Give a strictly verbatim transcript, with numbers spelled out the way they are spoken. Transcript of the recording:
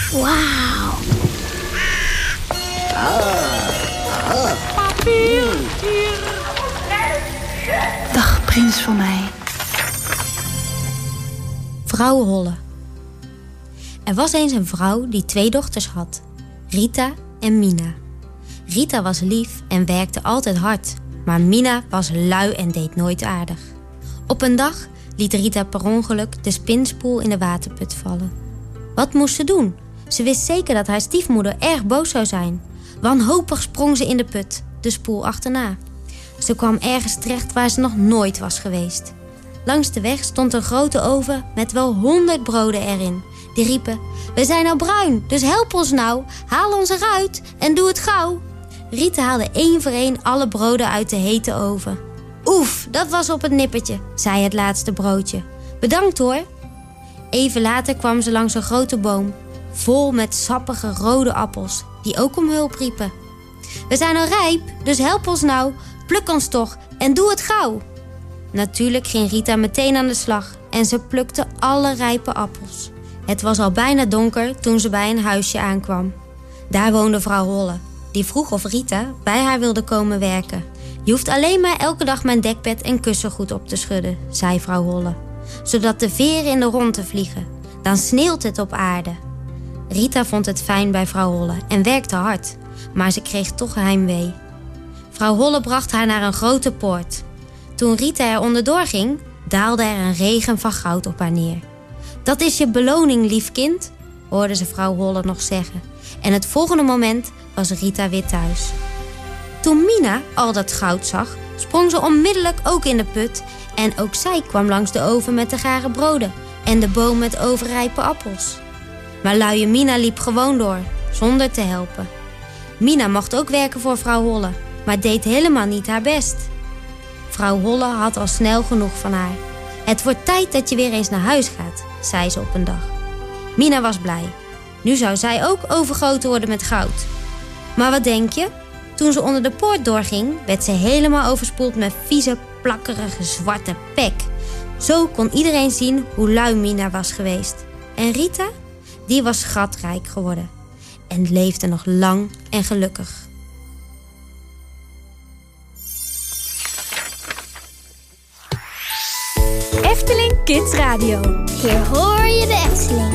Wauw. Papier, hier. Dag, prins van mij. Vrouw Holle. Er was eens een vrouw die twee dochters had. Rita en Mina. Rita was lief en werkte altijd hard. Maar Mina was lui en deed nooit aardig. Op een dag liet Rita per ongeluk de spinspoel in de waterput vallen. Wat moest ze doen? Ze wist zeker dat haar stiefmoeder erg boos zou zijn. Wanhopig sprong ze in de put, de spoel achterna. Ze kwam ergens terecht waar ze nog nooit was geweest. Langs de weg stond een grote oven met wel honderd broden erin. Die riepen: we zijn nou bruin, dus help ons nou. Haal ons eruit en doe het gauw. Rita haalde één voor één alle broden uit de hete oven. Oef, dat was op het nippertje, zei het laatste broodje. Bedankt hoor. Even later kwam ze langs een grote boom, vol met sappige rode appels, die ook om hulp riepen. We zijn al rijp, dus help ons nou. Pluk ons toch en doe het gauw. Natuurlijk ging Rita meteen aan de slag en ze plukte alle rijpe appels. Het was al bijna donker toen ze bij een huisje aankwam. Daar woonde vrouw Holle, die vroeg of Rita bij haar wilde komen werken. Je hoeft alleen maar elke dag mijn dekbed en kussengoed op te schudden, zei vrouw Holle. Zodat de veren in de ronde vliegen. Dan sneeuwt het op aarde. Rita vond het fijn bij vrouw Holle en werkte hard. Maar ze kreeg toch heimwee. Vrouw Holle bracht haar naar een grote poort. Toen Rita er onderdoor ging, daalde er een regen van goud op haar neer. Dat is je beloning, lief kind, hoorde ze vrouw Holle nog zeggen. En het volgende moment was Rita weer thuis. Toen Mina al dat goud zag, sprong ze onmiddellijk ook in de put. En ook zij kwam langs de oven met de gare broden en de boom met overrijpe appels. Maar luie Mina liep gewoon door, zonder te helpen. Mina mocht ook werken voor vrouw Holle, maar deed helemaal niet haar best. Vrouw Holle had al snel genoeg van haar. Het wordt tijd dat je weer eens naar huis gaat, zei ze op een dag. Mina was blij. Nu zou zij ook overgoten worden met goud. Maar wat denk je? Toen ze onder de poort doorging, werd ze helemaal overspoeld met vieze, plakkerige, zwarte pek. Zo kon iedereen zien hoe lui Mina was geweest. En Rita, die was schatrijk geworden. En leefde nog lang en gelukkig. Efteling Kids Radio. Hier hoor je de Efteling.